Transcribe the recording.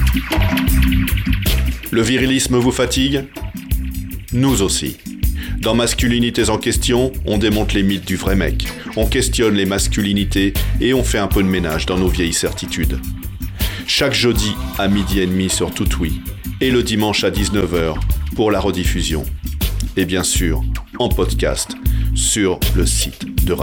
Le virilisme vous fatigue ? Nous aussi. Dans Masculinités en question, on démonte les mythes du vrai mec, on questionne les masculinités et on fait un peu de ménage dans nos vieilles certitudes. Chaque jeudi à 12h30 sur Toutoui et le dimanche à 19h pour la rediffusion. Et bien sûr, en podcast sur le site